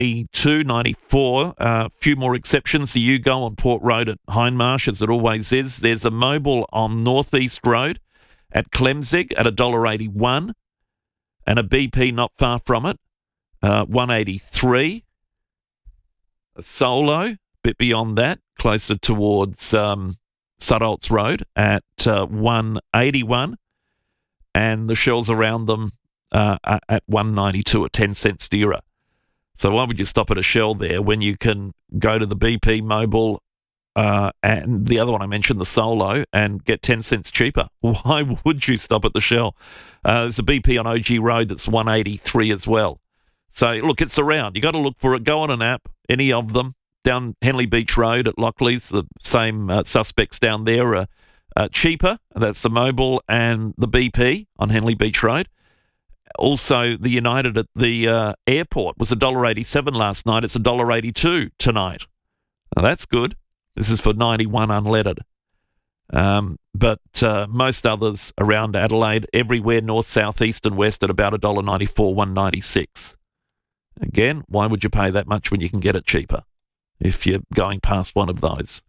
92, 94. A few more exceptions. The Yugo on Port Road at Hindmarsh, as it always is. There's a Mobil on North East Road at Clemzig at $1.81, and a BP not far from it, $1.83. A Solo, a bit beyond that, closer towards Sudolt's Road at $1.81, and the Shells around them at $1.92 at 10 cents dearer. So why would you stop at a Shell there when you can go to the BP Mobil and the other one I mentioned, the Solo, and get 10 cents cheaper? Why would you stop at the Shell? There's a BP on OG Road that's $1.83 as well. So, look, it's around. You got to look for it. Go on an app, any of them. Down Henley Beach Road at Lockley's, the same suspects down there are cheaper. That's the Mobil and the BP on Henley Beach Road. Also, the United at the airport was $1.87 last night. It's $1.82 tonight. Now, that's good. This is for 91 unleaded. But most others around Adelaide, everywhere north, south, east and west at about $1.94, $1.96. Again, why would you pay that much when you can get it cheaper if you're going past one of those?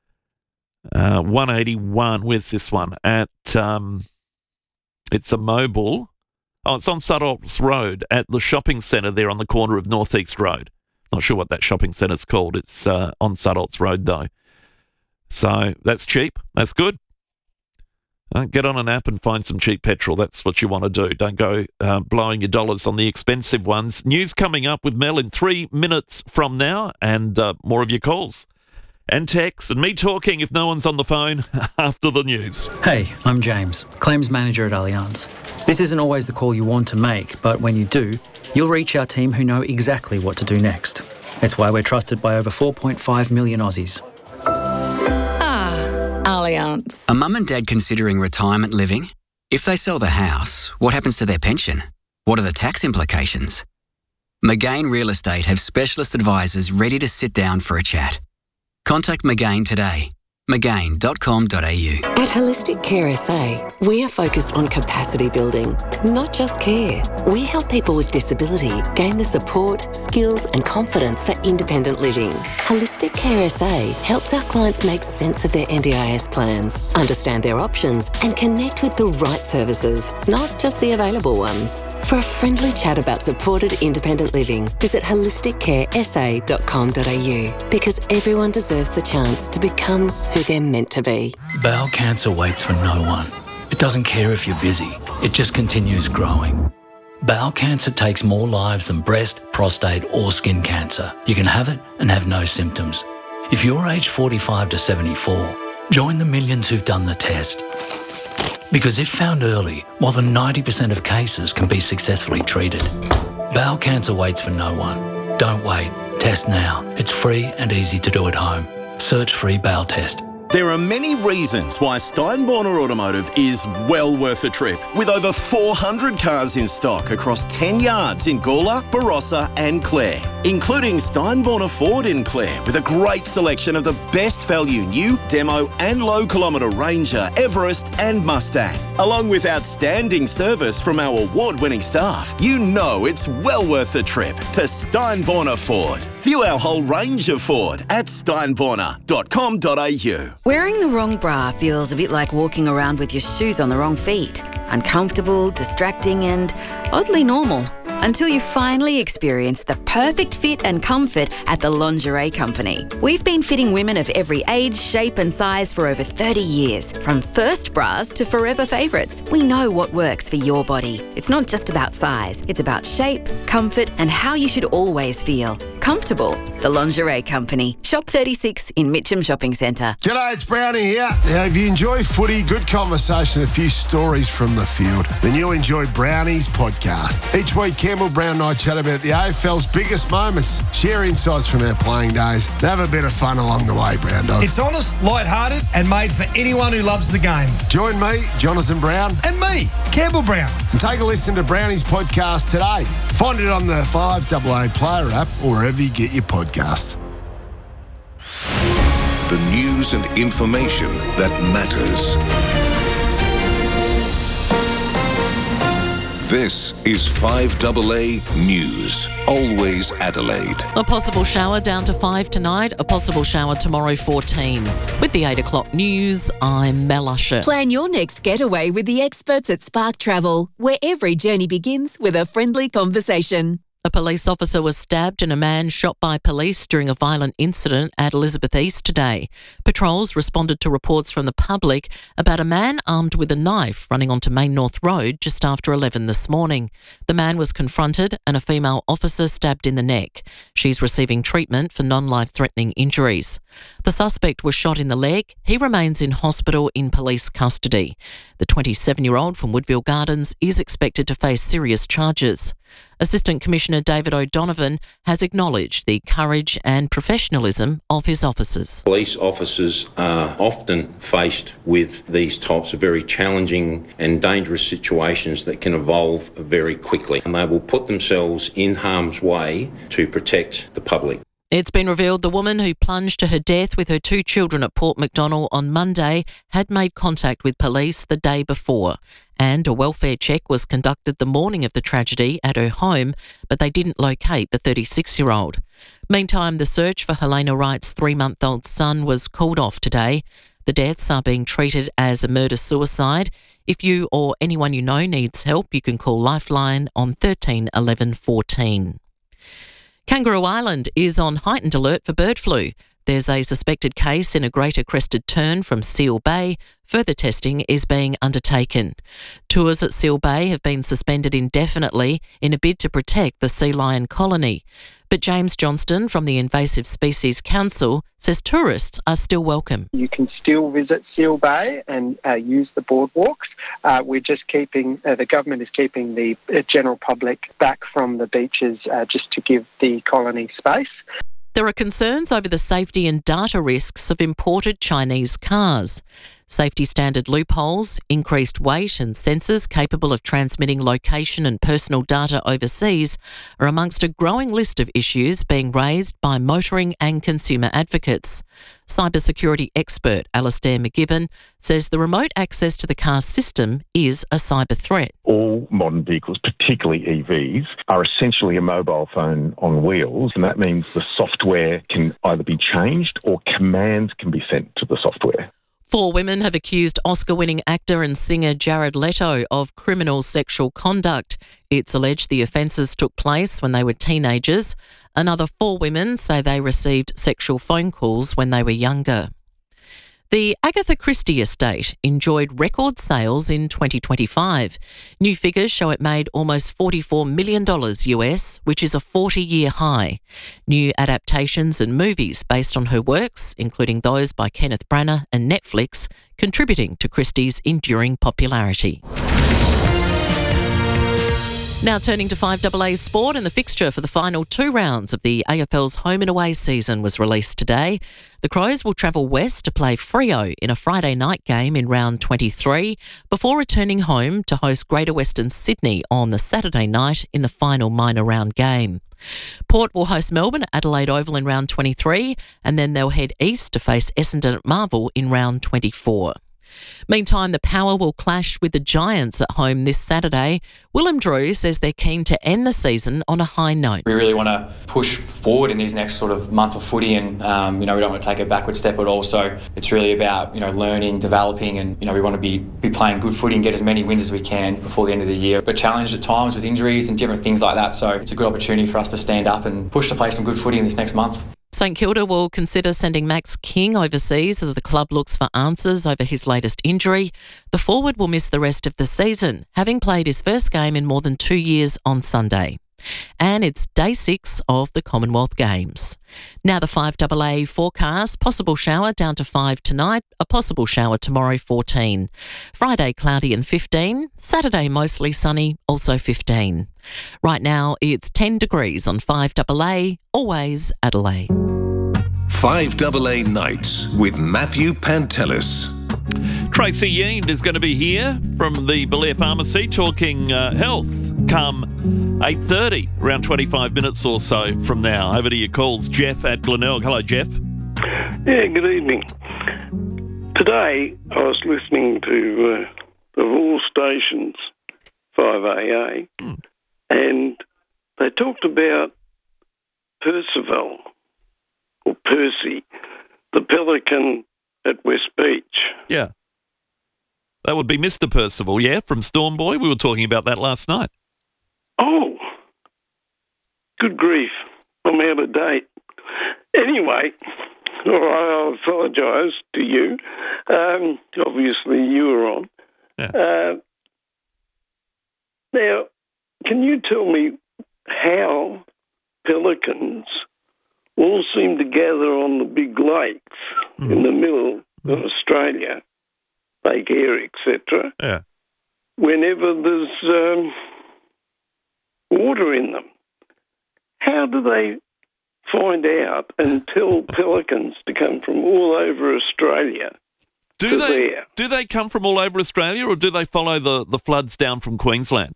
181, where's this one? At it's a Mobil. Oh, it's on Sudolt's Road at the shopping centre there on the corner of North East Road. Not sure what that shopping centre's called. It's on Sudolt's Road, though. So that's cheap. That's good. Get on an app and find some cheap petrol. That's what you want to do. Don't go blowing your dollars on the expensive ones. News coming up with Mel in 3 minutes from now, and more of your calls and texts and me talking if no one's on the phone after the news. Hey, I'm James, Claims Manager at Allianz. This isn't always the call you want to make, but when you do, you'll reach our team who know exactly what to do next. It's why we're trusted by over 4.5 million Aussies. Allianz. A mum and dad considering retirement living? If they sell the house, what happens to their pension? What are the tax implications? McGain Real Estate have specialist advisors ready to sit down for a chat. Contact McGain today. McGain.com.au. At Holistic Care SA, we are focused on capacity building, not just care. We help people with disability gain the support, skills and confidence for independent living. Holistic Care SA helps our clients make sense of their NDIS plans, understand their options and connect with the right services, not just the available ones. For a friendly chat about supported independent living, visit holisticcaresa.com.au, because everyone deserves the chance to become who they're meant to be. Bowel cancer waits for no one. It doesn't care if you're busy. It just continues growing. Bowel cancer takes more lives than breast, prostate or skin cancer. You can have it and have no symptoms. If you're aged 45 to 74, join the millions who've done the test. Because if found early, more than 90% of cases can be successfully treated. Bowel cancer waits for no one. Don't wait. Test now. It's free and easy to do at home. Search free bowel test. There are many reasons why Steinborner Automotive is well worth a trip, with over 400 cars in stock across 10 yards in Gawler, Barossa and Clare, including Steinborner Ford in Clare, with a great selection of the best value new, demo and low kilometre Ranger, Everest and Mustang. Along with outstanding service from our award-winning staff, you know it's well worth a trip to Steinborner Ford. View our whole range of Ford at steinborner.com.au. Wearing the wrong bra feels a bit like walking around with your shoes on the wrong feet. Uncomfortable, distracting and oddly normal. Until you finally experience the perfect fit and comfort at the Lingerie Company. We've been fitting women of every age, shape and size for over 30 years. From first bras to forever favourites, we know what works for your body. It's not just about size. It's about shape, comfort and how you should always feel. Comfortable. The Lingerie Company. Shop 36 in Mitcham Shopping Centre. G'day, it's Brownie here. Now, if you enjoy footy, good conversation, a few stories from the field, then you'll enjoy Brownie's podcast. Each week, Campbell Brown and I chat about the AFL's biggest moments, share insights from our playing days, and have a bit of fun along the way, Brown Dog. It's honest, light-hearted, and made for anyone who loves the game. Join me, Jonathan Brown. And me, Campbell Brown. And take a listen to Brownie's podcast today. Find it on the 5AA Player app or wherever you get your podcasts. The news and information that matters. This is 5AA News. Always Adelaide. A possible shower down to 5 tonight, a possible shower tomorrow 14. With the 8 o'clock news, I'm Mel Usher. Plan your next getaway with the experts at Spark Travel, where every journey begins with a friendly conversation. A police officer was stabbed and a man shot by police during a violent incident at Elizabeth East today. Patrols responded to reports from the public about a man armed with a knife running onto Main North Road just after 11 this morning. The man was confronted and a female officer stabbed in the neck. She's receiving treatment for non-life-threatening injuries. The suspect was shot in the leg. He remains in hospital in police custody. The 27-year-old from Woodville Gardens is expected to face serious charges. Assistant Commissioner David O'Donovan has acknowledged the courage and professionalism of his officers. Police officers are often faced with these types of very challenging and dangerous situations that can evolve very quickly, and they will put themselves in harm's way to protect the public. It's been revealed the woman who plunged to her death with her 2 children at Port Macdonnell on Monday had made contact with police the day before, and a welfare check was conducted the morning of the tragedy at her home, but they didn't locate the 36-year-old. Meantime, the search for Helena Wright's 3-month-old son was called off today. The deaths are being treated as a murder-suicide. If you or anyone you know needs help, you can call Lifeline on 13 11 14. Kangaroo Island is on heightened alert for bird flu. There's a suspected case in a greater crested tern from Seal Bay. Further testing is being undertaken. Tours at Seal Bay have been suspended indefinitely in a bid to protect the sea lion colony. But James Johnston from the Invasive Species Council says tourists are still welcome. You can still visit Seal Bay and use the boardwalks. We're just keeping, the government is keeping the general public back from the beaches just to give the colony space. There are concerns over the safety and data risks of imported Chinese cars. Safety standard loopholes, increased weight and sensors capable of transmitting location and personal data overseas are amongst a growing list of issues being raised by motoring and consumer advocates. Cybersecurity expert Alastair McGibbon says the remote access to the car system is a cyber threat. All modern vehicles, particularly EVs, are essentially a mobile phone on wheels, and that means the software can either be changed or commands can be sent to the software. 4 women have accused Oscar-winning actor and singer Jared Leto of criminal sexual conduct. It's alleged the offences took place when they were teenagers. Another 4 women say they received sexual phone calls when they were younger. The Agatha Christie estate enjoyed record sales in 2025. New figures show it made almost $44 million US, which is a 40-year high. New adaptations and movies based on her works, including those by Kenneth Branagh and Netflix, contributing to Christie's enduring popularity. Now turning to 5AA Sport, and the fixture for the final 2 rounds of the AFL's home and away season was released today. The Crows will travel west to play Freo in a Friday night game in round 23 before returning home to host Greater Western Sydney on the Saturday night in the final minor round game. Port will host Melbourne at Adelaide Oval in round 23, and then they'll head east to face Essendon at Marvel in round 24. Meantime, the Power will clash with the Giants at home this Saturday. Willem Drew says they're keen to end the season on a high note. We really want to push forward in these next sort of month of footy, and we don't want to take a backward step at all. So it's really about learning, developing, and we want to be playing good footy and get as many wins as we can before the end of the year. But challenged at times with injuries and different things like that. So it's a good opportunity for us to stand up and push to play some good footy in this next month. St Kilda will consider sending Max King overseas as the club looks for answers over his latest injury. The forward will miss the rest of the season, having played his first game in more than 2 years on Sunday. And it's day 6 of the Commonwealth Games. Now the 5AA forecast: possible shower down to 5 tonight, a possible shower tomorrow 14. Friday cloudy and 15, Saturday mostly sunny, also 15. Right now it's 10 degrees on 5AA, always Adelaide. 5AA Nights with Matthew Pantelis. Tracy Yeend is going to be here from the Belair Pharmacy talking health come 8:30, around 25 minutes or so from now. Over to your calls. Jeff at Glenelg. Hello, Jeff. Yeah, good evening. Today I was listening to the rural stations, 5 5AA, and they talked about Percival, or Percy, the pelican at West Beach. Yeah. That would be Mr. Percival, yeah, from Storm Boy. We were talking about that last night. Oh, good grief. I'm out of date. Anyway, all right, I apologise to you. Obviously, you were on. Yeah. Now, can you tell me how pelicans all seem to gather on the big lakes in the middle of Australia, Lake Eyre, etc., whenever there's water in them? How do they find out and tell pelicans to come from all over Australia? Do they come from all over Australia, or do they follow the floods down from Queensland?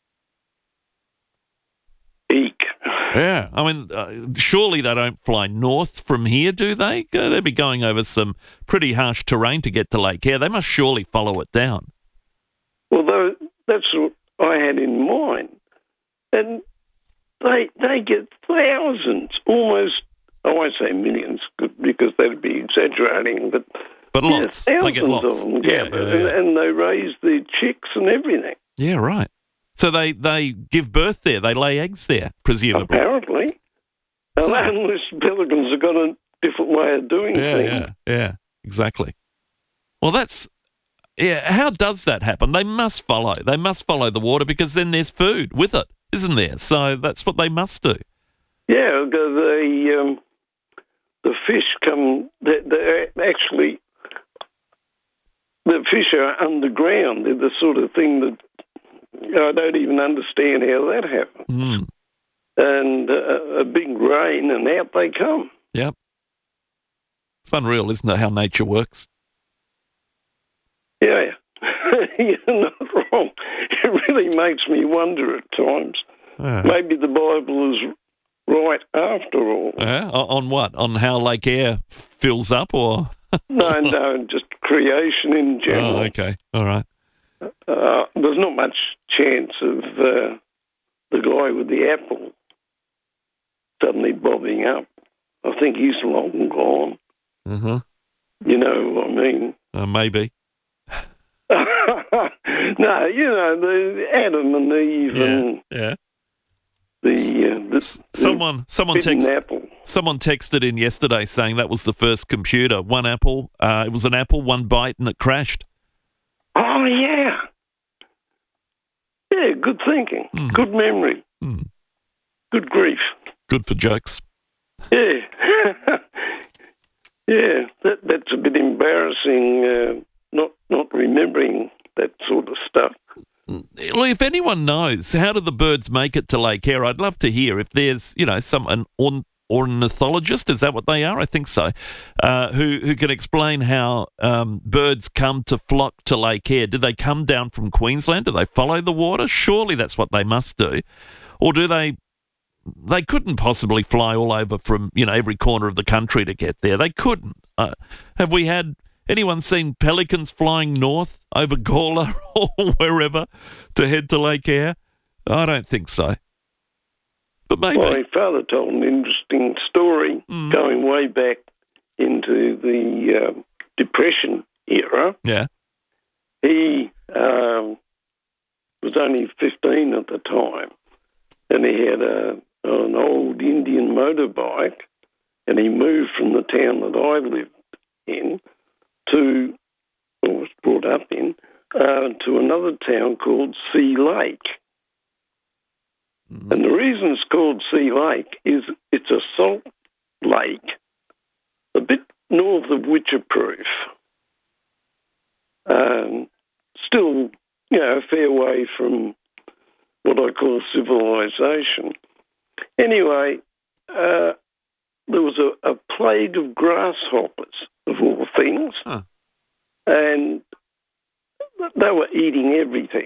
Eek. Yeah, I mean, surely they don't fly north from here, do they? They'd be going over some pretty harsh terrain to get to Lake Eyre. They must surely follow it down. Well, that's what I had in mind. And they get thousands, almost, I won't say millions, because that'd be exaggerating, but lots. Thousands they get lots. of them gather, and they raise their chicks and everything. Yeah, right. So they give birth there. They lay eggs there, presumably. Apparently. Unless pelicans have got a different way of doing things. Yeah, exactly. Well, how does that happen? They must follow the water, because then there's food with it, isn't there? So that's what they must do. Yeah, the fish come, they're actually, the fish are underground. They're the sort of thing that I don't even understand how that happens. And a big rain, and out they come. Yep. It's unreal, isn't it, how nature works? Yeah. You're not wrong. It really makes me wonder at times. Maybe the Bible is right after all. On what? On how Lake Eyre fills up, or? No, just creation in general. Oh, okay. All right. There's not much chance of the guy with the apple suddenly bobbing up. I think he's long gone. You know what I mean? Maybe. No, the Adam and Eve and someone texted in yesterday saying that was the first computer. One apple. It was an apple, one bite, and it crashed. Oh yeah. Yeah, good thinking, good memory, good grief. Good for jokes. Yeah. Yeah, that's a bit embarrassing, not remembering that sort of stuff. Well, if anyone knows, how do the birds make it to Lake Eyre? I'd love to hear if there's, an ornithologist, is that what they are? I think so, who can explain how birds come to flock to Lake Eyre. Do they come down from Queensland? Do they follow the water? Surely that's what they must do. Or do they couldn't possibly fly all over from, every corner of the country to get there. They couldn't. Have we had anyone seen pelicans flying north over Gawler or wherever to head to Lake Eyre? I don't think so. But maybe. My father told an interesting story going way back into the Depression era. Yeah. He was only 15 at the time, and he had an old Indian motorbike, and he moved from the town that I lived in was brought up in, to another town called Sea Lake. And the reason it's called Sea Lake is it's a salt lake a bit north of Wycheproof. Still, a fair way from what I call civilization. Anyway, there was a plague of grasshoppers, of all things, and they were eating everything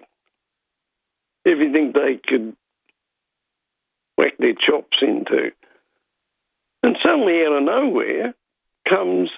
they could whack their chops into. And suddenly, out of nowhere, comes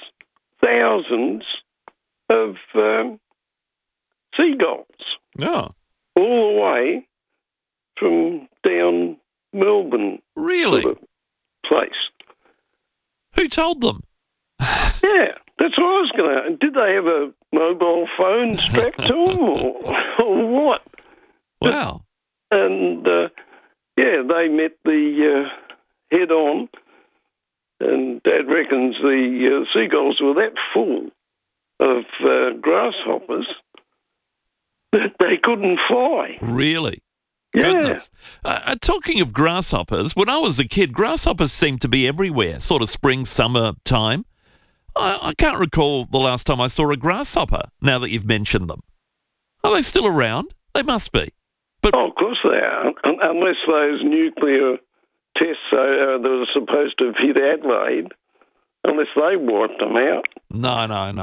thousands of seagulls. Oh. all the way from down Melbourne. Really? Sort of place. Who told them? Yeah, that's what I was going to... Did they have a mobile phone strapped to them or what? Wow. And, they met the head-on, and Dad reckons the seagulls were that full of grasshoppers that they couldn't fly. Really? Yeah. Goodness. Talking of grasshoppers, when I was a kid, grasshoppers seemed to be everywhere, sort of spring, summer time. I can't recall the last time I saw a grasshopper, now that you've mentioned them. Are they still around? They must be. But of course they are, unless those nuclear tests that were supposed to have hit Adelaide, unless they wiped them out. No.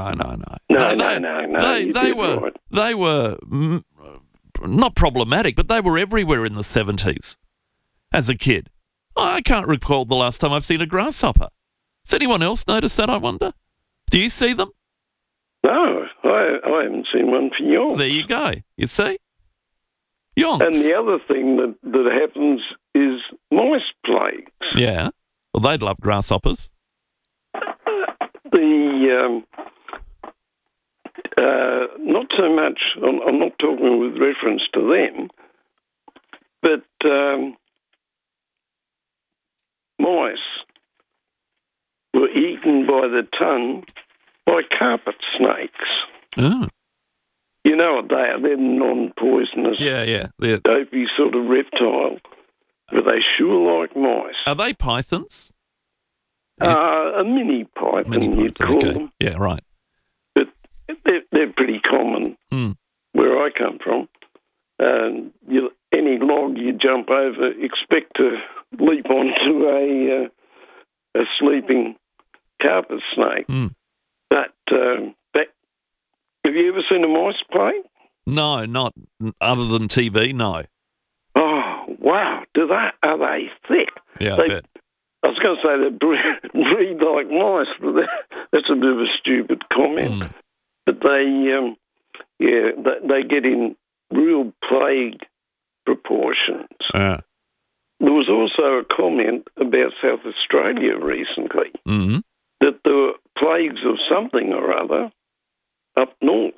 They were not problematic, but they were everywhere in the 70s as a kid. I can't recall the last time I've seen a grasshopper. Has anyone else noticed that, I wonder? Do you see them? No, I haven't seen one for yonks. There you go. You see? Yonks. And the other thing that happens is mice plagues. Yeah. Well, they'd love grasshoppers. Not so much, I'm not talking with reference to them, but mice were eaten by the ton by carpet snakes. Oh. You know what they are? They're non-poisonous, Yeah. dopey sort of reptile, but they sure like mice. Are they pythons? A mini python, you'd call them. Yeah, right. But they're pretty common where I come from. And any log you jump over, expect to leap onto a sleeping carpet snake. But have you ever seen a mice plague? No, not other than TV, no. Oh, wow. Are they thick? Yeah, I bet. I was going to say they breed like mice, but that's a bit of a stupid comment. But they get in real plague proportions. There was also a comment about South Australia recently that there were plagues of something or other up north.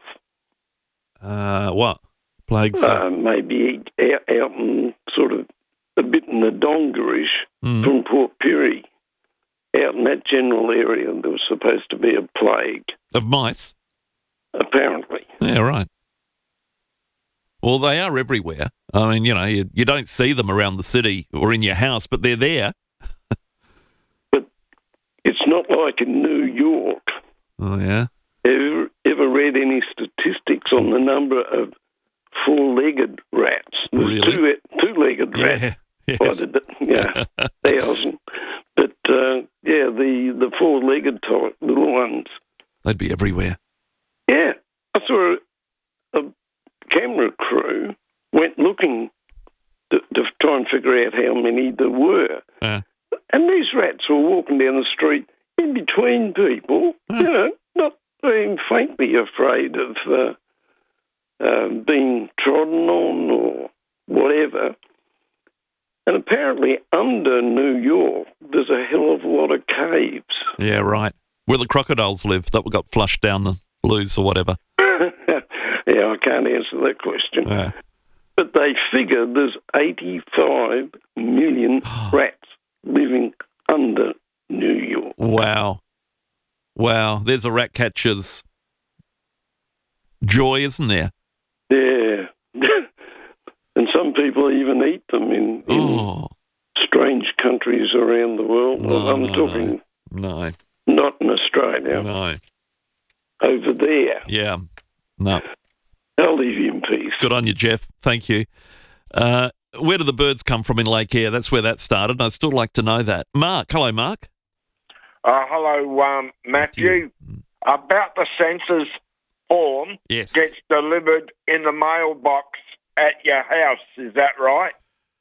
What? Plagues? Maybe out in sort of a bit in the Dongarish from Port Pirie. Out in that general area, there was supposed to be a plague. Of mice? Apparently. Yeah, right. Well, they are everywhere. I mean, you don't see them around the city or in your house, but they're there. But it's not like in New York. Oh, yeah? Ever read any statistics on the number of four-legged rats? There's Really? two-legged rats. Yes. 1,000. But, the four-legged type, little ones. They'd be everywhere. Yeah. I saw a camera crew went looking to try and figure out how many there were. And these rats were walking down the street in between people, not being faintly afraid of being trodden on or whatever. And apparently under New York, there's a hell of a lot of caves. Yeah, right. Where the crocodiles live that got flushed down the Blues or whatever. Yeah, I can't answer that question. Yeah. But they figure there's 85 million rats living under New York. Wow. There's a rat catcher's joy, isn't there? Yeah. And some people even eat them in strange countries around the world. I'm talking not in Australia. No. Over there. Yeah. No. I'll leave you in peace. Good on you, Jeff. Thank you. Where do the birds come from in Lake Eyre? That's where that started, and I'd still like to know that. Mark. Hello, Mark. Hello, Matthew. About the census form gets delivered in the mailbox at your house. Is that right?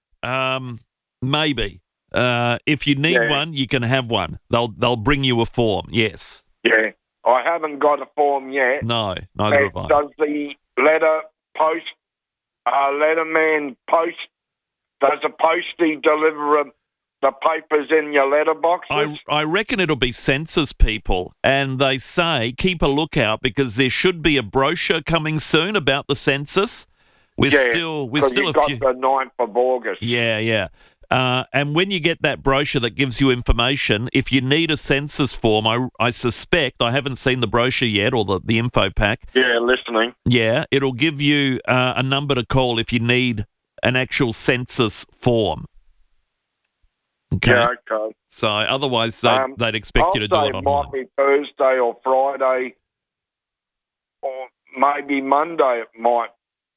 Maybe. If you need one, you can have one. They'll bring you a form. Yes. Yeah. I haven't got a form yet. No, neither have I. Does the letter post letterman post? Does a postie deliver the papers in your letterboxes? I reckon it'll be census people, and they say keep a lookout because there should be a brochure coming soon about the census. We're still you've got the 9th of August. Yeah. And when you get that brochure that gives you information, if you need a census form, I suspect, I haven't seen the brochure yet or the info pack. Yeah, listening. Yeah, it'll give you a number to call if you need an actual census form. Okay. Yeah, okay. So otherwise they'd expect you to do it online. It might be Thursday or Friday or maybe Monday it might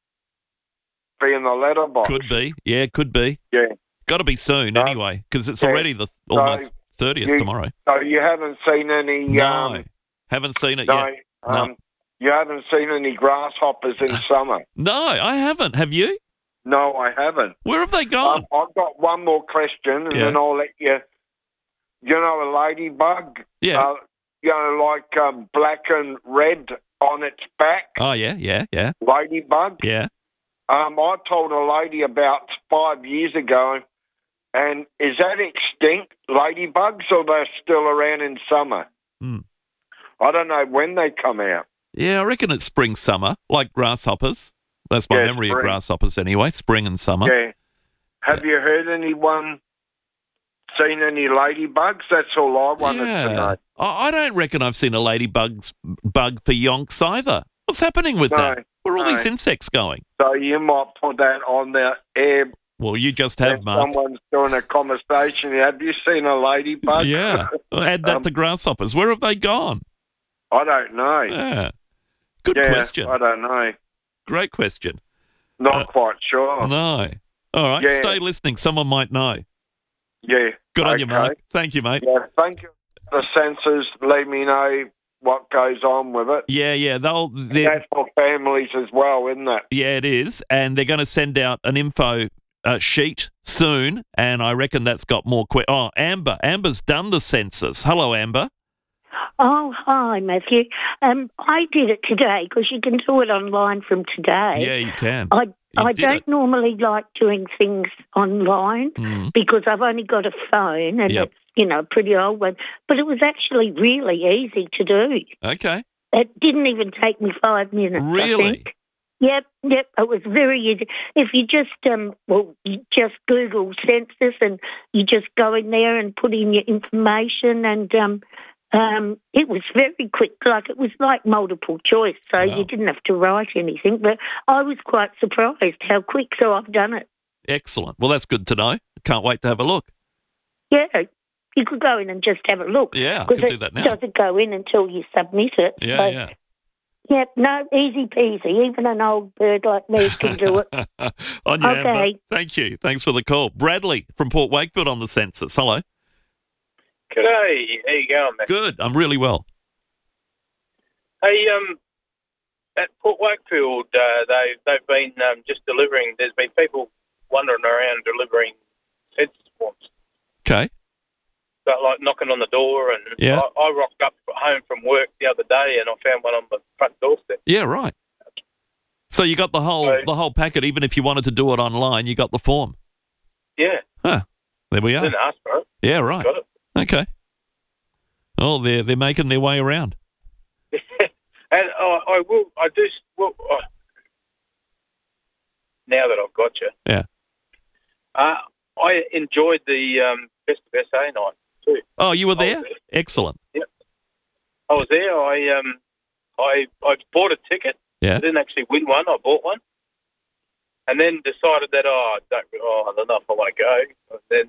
be in the letterbox. Could be. Yeah, could be. Yeah. Got to be soon anyway because it's already the almost 30th tomorrow. So you haven't seen any... No, haven't seen it yet. No. You haven't seen any grasshoppers in summer? No, I haven't. Have you? No, I haven't. Where have they gone? I've got one more question, and then I'll let you... You know a ladybug? Yeah. Like black and red on its back? Oh, yeah. Ladybug? Yeah. I told a lady about 5 years ago, and is that extinct, ladybugs, or they're still around in summer? I don't know when they come out. Yeah, I reckon it's spring, summer, like grasshoppers. That's my memory of grasshoppers anyway, spring and summer. Yeah. Have you heard anyone seen any ladybugs? That's all I wanted to know. I don't reckon I've seen a ladybug for yonks either. What's happening with that? Where are all these insects going? So you might put that on the air. Well, you just have, Mark. Someone's doing a conversation. Have you seen a ladybug? Yeah. Add that to grasshoppers. Where have they gone? I don't know. Yeah. Good question. I don't know. Great question. Not quite sure. No. All right. Yeah. Stay listening. Someone might know. Yeah. Good on you, Mark. Thank you, mate. Yeah, thank you. The censors, let me know what goes on with it. Yeah. That's for families as well, isn't it? Yeah, it is. And they're going to send out an info sheet soon, and I reckon that's got more Amber. Amber's done the census. Hello, Amber. Oh, hi, Matthew. I did it today because you can do it online from today. Yeah, you can. I don't normally like doing things online because I've only got a phone and it's, a pretty old one. But it was actually really easy to do. Okay. It didn't even take me 5 minutes, Really? I think. Yep. It was very easy. If you just, you just Google census and you just go in there and put in your information and it was very quick. It was like multiple choice, so you didn't have to write anything. But I was quite surprised how quick, so I've done it. Excellent. Well, that's good to know. Can't wait to have a look. Yeah. You could go in and just have a look. Yeah, I could do that now. It doesn't go in until you submit it. Yeah. Yeah, no, easy peasy. Even an old bird like me can do it. On you, Amber. Thank you. Thanks for the call. Bradley from Port Wakefield on the census. Hello. G'day. How you going, mate? Good. I'm really well. Hey, at Port Wakefield, they've been just delivering. There's been people wandering around delivering census forms. Okay. But knocking on the door, and I rocked up home from work the other day, and I found one on the front doorstep. Yeah, right. So you got the whole packet. Even if you wanted to do it online, you got the form. Yeah. Huh. There we are. Didn't ask for it. Yeah, right. Got it. Okay. Oh, they're making their way around. And now that I've got you. Yeah. I enjoyed the Best of SA night too. Oh, you were there? Excellent. Yep. I was there. I bought a ticket. Yeah. I didn't actually win one. I bought one. And then decided that, I don't know if I want to go. And then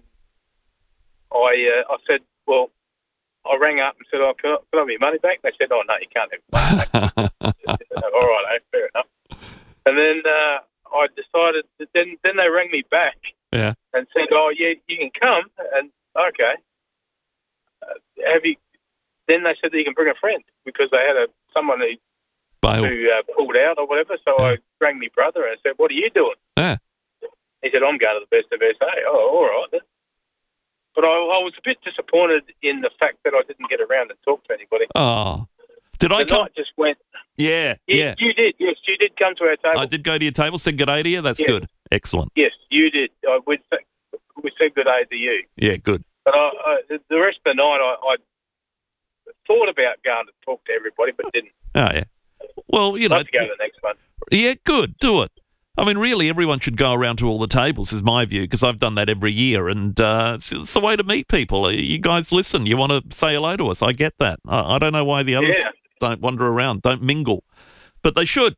I said, well, I rang up and said, can I have your money back? They said, no, you can't have your money back. All right, fair enough. And then I decided, then they rang me back and said, you can come. And, okay. Have you? Then they said that you can bring a friend because they had someone who pulled out or whatever. So I rang my brother and said, what are you doing? Yeah. He said, I'm going to the Best of SA. Oh, all right then. But I was a bit disappointed in the fact that I didn't get around and talk to anybody. Oh. Did I come? Night just went. Yeah. You did. Yes, you did come to our table. I did go to your table, said good day to you. That's good. Excellent. Yes, you did. We said good day to you. Yeah, good. But the rest of the night, I thought about going to talk to everybody, but didn't. Oh, yeah. Well, you know. Let's go to the next one. Yeah, good. Do it. I mean, really, everyone should go around to all the tables, is my view, because I've done that every year, and it's a way to meet people. You guys listen. You want to say hello to us. I get that. I don't know why the others don't wander around, don't mingle, but they should.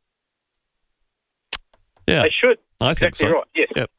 Yeah, they should. I think exactly so. Right. Yes. Yep.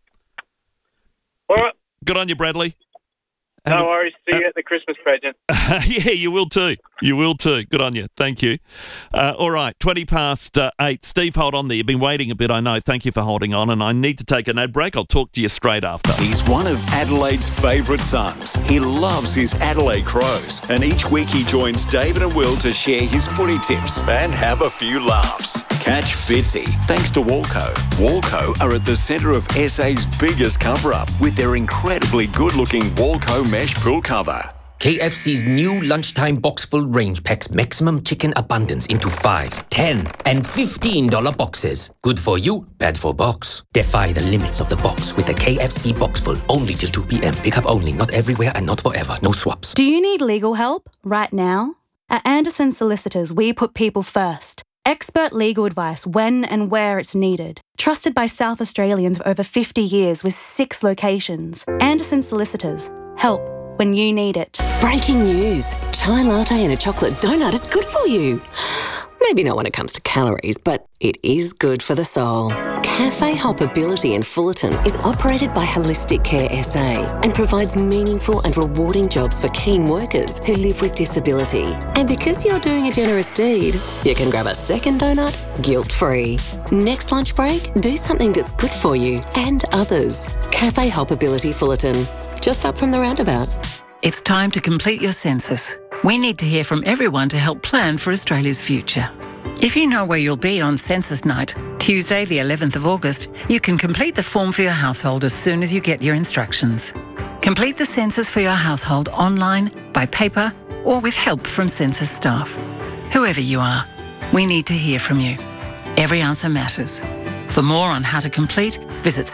All right. Good on you, Bradley. No worries. See you at the Christmas pageant. Yeah, you will too. You will too. Good on you. Thank you. All right, 8:20. Steve, hold on there. You've been waiting a bit, I know. Thank you for holding on, and I need to take an ad break. I'll talk to you straight after. He's one of Adelaide's favourite sons. He loves his Adelaide Crows, and each week he joins David and Will to share his footy tips and have a few laughs. Catch Fitzy, thanks to Walco. Walco are at the centre of SA's biggest cover-up with their incredibly good-looking Walco mesh pool cover. KFC's new lunchtime box-full range packs maximum chicken abundance into 5, 10 and $15 boxes. Good for you, bad for box. Defy the limits of the box with the KFC box-full only till 2 p.m. Pick up only, not everywhere and not forever. No swaps. Do you need legal help right now? At Anderson Solicitors, we put people first. Expert legal advice when and where it's needed. Trusted by South Australians for over 50 years with 6 locations. Anderson Solicitors. Help when you need it. Breaking news. Chai latte and a chocolate donut is good for you. Maybe not when it comes to calories, but it is good for the soul. Cafe Hoppability in Fullerton is operated by Holistic Care SA and provides meaningful and rewarding jobs for keen workers who live with disability. And because you're doing a generous deed, you can grab a second donut guilt-free. Next lunch break, do something that's good for you and others. Cafe Hoppability Fullerton, just up from the roundabout. It's time to complete your census. We need to hear from everyone to help plan for Australia's future. If you know where you'll be on census night, Tuesday the 11th of August, you can complete the form for your household as soon as you get your instructions. Complete the census for your household online, by paper, or with help from census staff. Whoever you are, we need to hear from you. Every answer matters. For more on how to complete, visit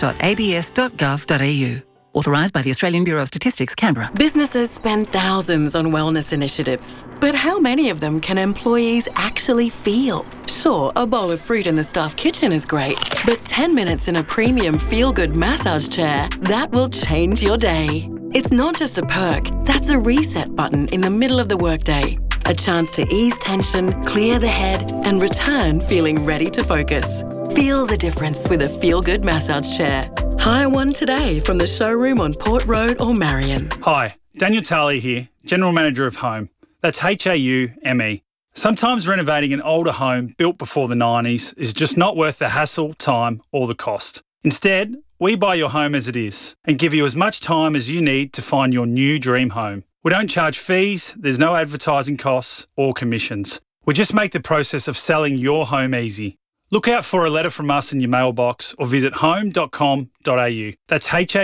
census.abs.gov.au. Authorised by the Australian Bureau of Statistics, Canberra. Businesses spend thousands on wellness initiatives, but how many of them can employees actually feel? Sure, a bowl of fruit in the staff kitchen is great, but 10 minutes in a premium feel-good massage chair, that will change your day. It's not just a perk, that's a reset button in the middle of the workday. A chance to ease tension, clear the head, and return feeling ready to focus. Feel the difference with a feel-good massage chair. Hire one today from the showroom on Port Road or Marion. Hi, Daniel Talley here, General Manager of Home. That's HAUME. Sometimes renovating an older home built before the 90s is just not worth the hassle, time or the cost. Instead, we buy your home as it is and give you as much time as you need to find your new dream home. We don't charge fees, there's no advertising costs or commissions. We just make the process of selling your home easy. Look out for a letter from us in your mailbox or visit home.com.au. That's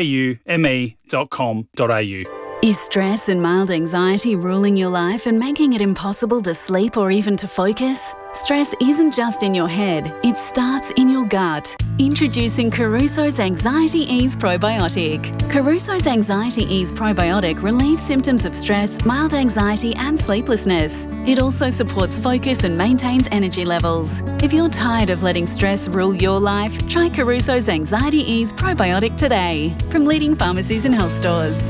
HAUME.com.au. Is stress and mild anxiety ruling your life and making it impossible to sleep or even to focus? Stress isn't just in your head, it starts in your gut. Introducing Caruso's Anxiety Ease Probiotic. Caruso's Anxiety Ease Probiotic relieves symptoms of stress, mild anxiety and sleeplessness. It also supports focus and maintains energy levels. If you're tired of letting stress rule your life, try Caruso's Anxiety Ease Probiotic today from leading pharmacies and health stores.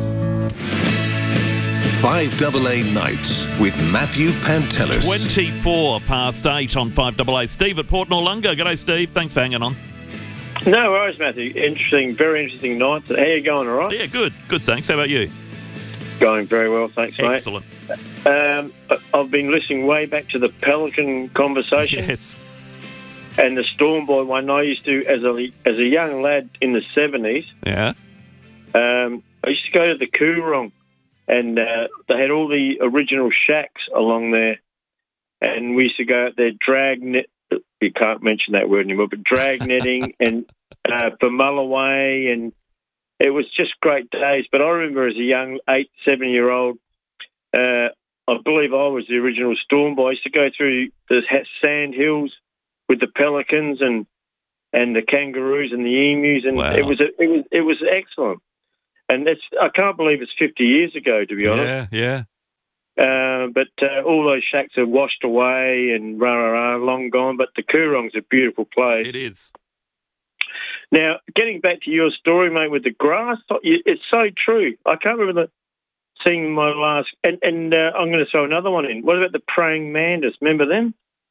5AA Nights with Matthew Pantelis. 8 on 5AA. Steve at Port Noarlunga. G'day, Steve. Thanks for hanging on. No worries, Matthew. Interesting, very interesting night. How are you going, all right? Yeah, good. Good, thanks. How about you? Going very well, thanks, mate. Excellent. I've been listening way back to the Pelican conversation. Yes. And the Storm Boy one I used to, as a young lad in the 70s. Yeah. I used to go to the Coorong. And they had all the original shacks along there. And we used to go out there dragnet. You can't mention that word anymore, but drag netting and for Mulloway. And it was just great days. But I remember as a young 8, 7-year-old, I believe I was the original storm boy. I used to go through the sand hills with the pelicans and the kangaroos and the emus, and Wow. it was excellent. And I can't believe it's 50 years ago, to be honest. Yeah. But all those shacks are washed away and long gone. But the Coorong's a beautiful place. It is. Now, getting back to your story, mate, with the grass, it's so true. I can't remember seeing my last... And I'm going to throw another one in. What about the praying mantis? Remember them?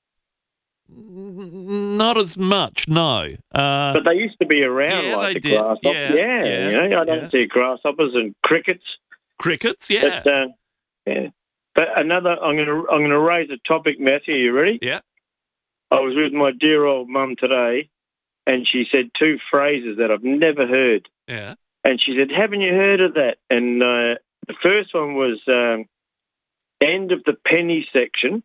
Not as much, no. But they used to be around yeah, like they the did. grasshoppers. Yeah, you know, I don't see grasshoppers and crickets. Crickets, yeah. But, yeah. But another, I'm going to raise a topic, Matthew. You ready? Yeah. I was with my dear old mum today, and she said two phrases that I've never heard. Yeah. And she said, "Haven't you heard of that?" And the first one was end of the penny section.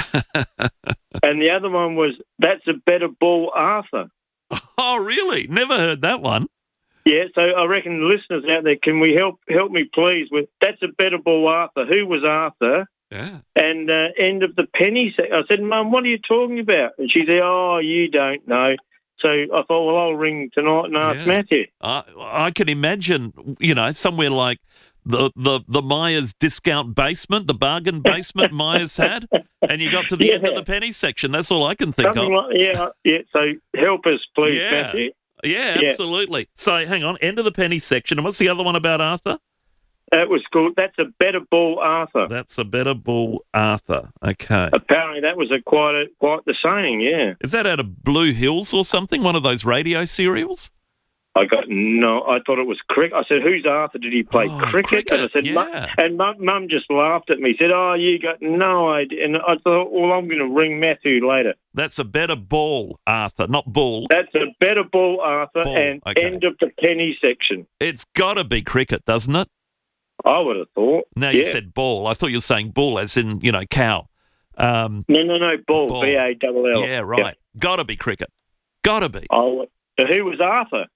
And the other one was, "That's a better ball, Arthur." Oh, really? Never heard that one. Yeah, so I reckon the listeners out there, can we help me please with "That's a better ball, Arthur"? Who was Arthur? Yeah. And end of the penny section. I said, "Mum, what are you talking about?" And she said, "Oh, you don't know." So I thought, well, I'll ring tonight and ask Matthew. I can imagine, somewhere like the Myers discount basement, the bargain basement Myers had, and you got to the end of the penny section. That's all I can think Something of. Yeah. So help us, please, Matthew. Yeah, absolutely. So hang on, end of the penny section. And what's the other one about Arthur? It was called "That's a Better Ball, Arthur." That's a better ball, Arthur. Okay. Apparently that was quite the saying, yeah. Is that out of Blue Hills or something, one of those radio serials? I thought it was cricket. I said, "Who's Arthur? Did he play cricket?" And I said, yeah. And Mum just laughed at me, said, "Oh, you got no idea." And I thought, well, I'm going to ring Matthew later. That's a better ball, Arthur, not bull. That's a better ball, Arthur, and end of the penny section. It's got to be cricket, doesn't it? I would have thought. No, you said ball. I thought you were saying bull, as in, cow. No, ball, B-A-L-L. Yeah, right. Yep. Got to be cricket. Got to be. Oh, who was Arthur?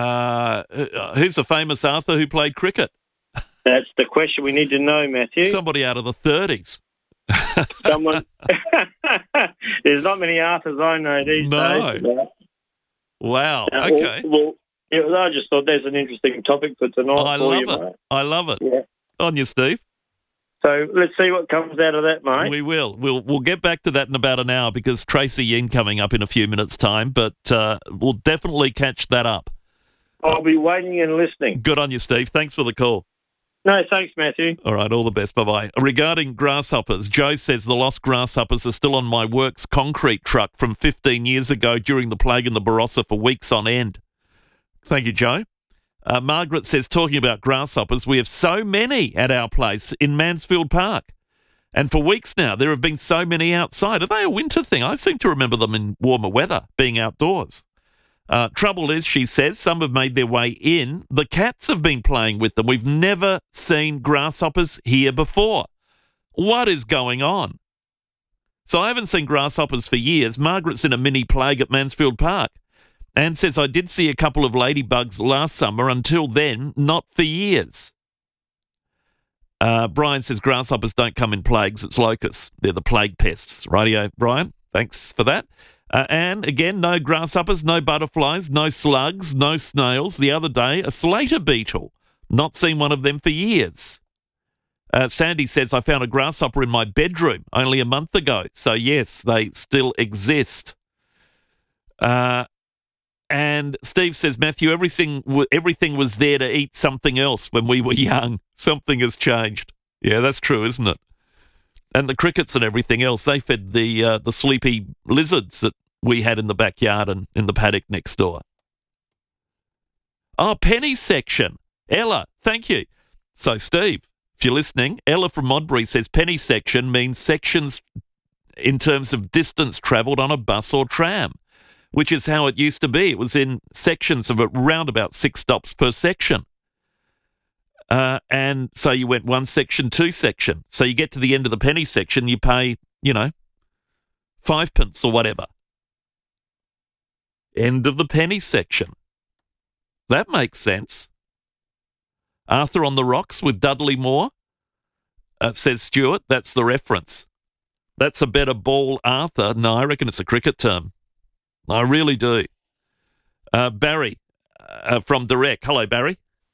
Who's the famous Arthur who played cricket? That's the question we need to know, Matthew. Somebody out of the 30s. Someone. There's not many Arthurs I know these days. Wow. Okay. Well, I just thought there's an interesting topic for tonight. I love it. Yeah. On you, Steve. So let's see what comes out of that, mate. We will. We'll get back to that in about an hour because Tracy Yin coming up in a few minutes' time, but we'll definitely catch that up. I'll be waiting and listening. Good on you, Steve. Thanks for the call. No, thanks, Matthew. All right, all the best. Bye-bye. Regarding grasshoppers, Joe says the lost grasshoppers are still on my works concrete truck from 15 years ago during the plague in the Barossa for weeks on end. Thank you, Joe. Margaret says, talking about grasshoppers, we have so many at our place in Mansfield Park. And for weeks now, there have been so many outside. Are they a winter thing? I seem to remember them in warmer weather, being outdoors. Trouble is, she says, some have made their way in. The cats have been playing with them. We've never seen grasshoppers here before. What is going on? So I haven't seen grasshoppers for years. Margaret's in a mini plague at Mansfield Park. Anne says, I did see a couple of ladybugs last summer. Until then, not for years. Brian says, grasshoppers don't come in plagues. It's locusts. They're the plague pests. Rightio, Brian. Thanks for that. And again, no grasshoppers, no butterflies, no slugs, no snails. The other day, a slater beetle. Not seen one of them for years. Sandy says, I found a grasshopper in my bedroom only a month ago. So, yes, they still exist. And Steve says, Matthew, everything was there to eat something else when we were young. Something has changed. Yeah, that's true, isn't it? And the crickets and everything else, they fed the sleepy lizards that we had in the backyard and in the paddock next door. Oh, penny section. Ella, thank you. So, Steve, if you're listening, Ella from Modbury says penny section means sections in terms of distance travelled on a bus or tram, which is how it used to be. It was in sections of around about 6 stops per section. And so you went 1 section, 2 section. So you get to the end of the penny section, you pay, 5 pence or whatever. End of the penny section. That makes sense. Arthur on the Rocks with Dudley Moore. says Stuart. That's the reference. That's a better ball, Arthur. No, I reckon it's a cricket term. I really do. Barry from Direct. Hello, Barry.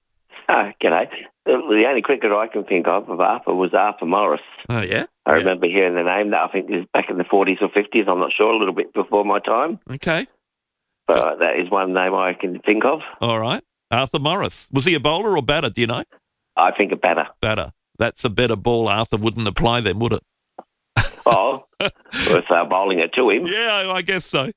G'day. The only cricketer I can think of Arthur was Arthur Morris. Oh, yeah? I remember hearing the name. That I think is back in the 40s or 50s. I'm not sure, a little bit before my time. Okay. But that is one name I can think of. All right. Arthur Morris. Was he a bowler or batter, do you know? I think a batter. Batter. That's a better ball. Arthur wouldn't apply then, would it? Oh, worth bowling it to him. Yeah, I guess so.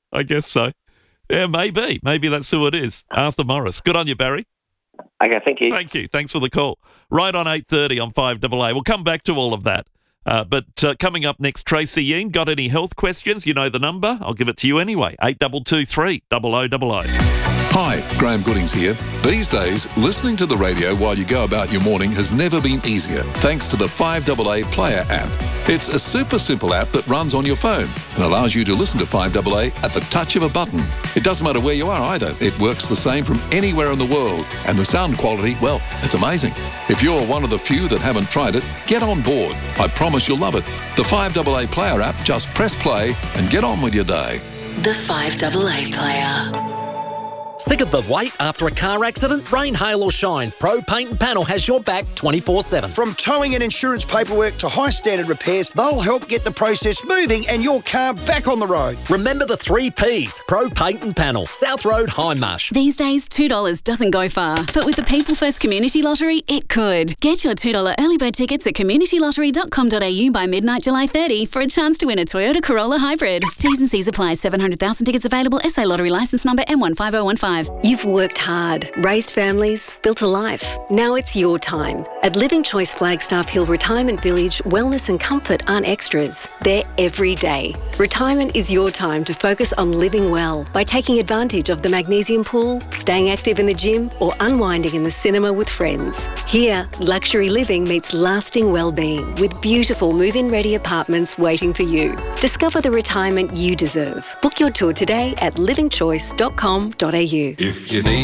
Yeah, maybe. Maybe that's who it is. Arthur Morris. Good on you, Barry. Okay, thank you. Thank you. Thanks for the call. Right on 8:30 on 5AA. We'll come back to all of that. But coming up next, Tracy Yeen. Got any health questions? You know the number. I'll give it to you anyway. 8223 0000. Hi, Graham Goodings here. These days, listening to the radio while you go about your morning has never been easier, thanks to the 5AA Player app. It's a super simple app that runs on your phone and allows you to listen to 5AA at the touch of a button. It doesn't matter where you are either. It works the same from anywhere in the world. And the sound quality, well, it's amazing. If you're one of the few that haven't tried it, get on board. I promise you'll love it. The 5AA Player app, just press play and get on with your day. The 5AA Player. Sick of the wait after a car accident? Rain, hail or shine, Pro Paint and Panel has your back 24/7. From towing and insurance paperwork to high standard repairs, they'll help get the process moving and your car back on the road. Remember the 3 Ps, Pro Paint and Panel, South Road, Hindmarsh. These days, $2 doesn't go far, but with the People First Community Lottery, it could. Get your $2 early bird tickets at communitylottery.com.au by midnight July 30 for a chance to win a Toyota Corolla Hybrid. T's and C's apply. 700,000 tickets available. SA Lottery licence number M15015. You've worked hard, raised families, built a life. Now it's your time. At Living Choice Flagstaff Hill Retirement Village, wellness and comfort aren't extras. They're every day. Retirement is your time to focus on living well by taking advantage of the magnesium pool, staying active in the gym, or unwinding in the cinema with friends. Here, luxury living meets lasting well-being with beautiful move-in ready apartments waiting for you. Discover the retirement you deserve. Book your tour today at livingchoice.com.au. If you need